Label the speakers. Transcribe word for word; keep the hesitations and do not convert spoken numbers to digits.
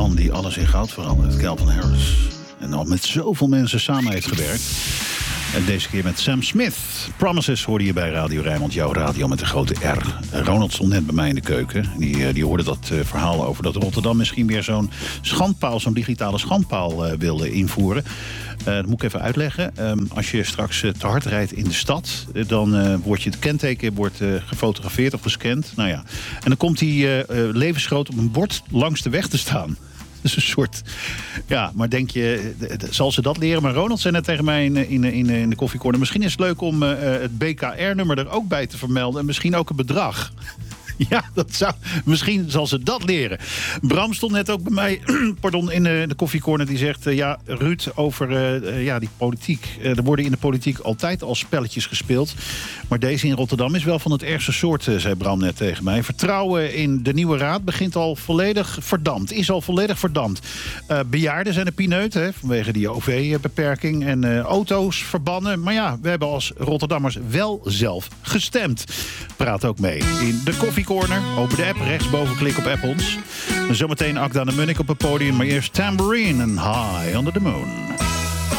Speaker 1: man die alles in goud verandert, Calvin Harris. En al met zoveel mensen samen heeft gewerkt. En deze keer met Sam Smith. Promises hoorde je bij Radio Rijnmond, jouw radio met een grote R. Ronald stond net bij mij in de keuken. Die, die hoorde dat uh, verhaal over dat Rotterdam misschien weer zo'n schandpaal, zo'n digitale schandpaal uh, wilde invoeren. Uh, dat moet ik even uitleggen. Um, als je straks uh, te hard rijdt in de stad, uh, dan uh, wordt je het kenteken wordt, uh, gefotografeerd of gescand. Nou ja. En dan komt die uh, uh, levensgroot op een bord langs de weg te staan. Dat is een soort... Ja, maar denk je, zal ze dat leren? Maar Ronald zei net tegen mij in, in, in, in de koffiecorner, misschien is het leuk om uh, het B K R-nummer er ook bij te vermelden. En misschien ook een bedrag. Ja, dat zou, misschien zal ze dat leren. Bram stond net ook bij mij pardon, in de, de koffiecorner. Die zegt, uh, ja, Ruud, over uh, ja, die politiek. Uh, er worden in de politiek altijd al spelletjes gespeeld. Maar deze in Rotterdam is wel van het ergste soort, uh, zei Bram net tegen mij. Vertrouwen in de nieuwe raad begint al volledig verdampt. Is al volledig verdampt. Uh, bejaarden zijn een pineut, hè, vanwege die O V-beperking. En uh, auto's verbannen. Maar ja, we hebben als Rotterdammers wel zelf gestemd. Praat ook mee in de koffie. Corner. Open de app, rechtsboven klik op App ons. Zometeen Akda de Munnik op het podium, maar eerst Tambourine en High Under the Moon.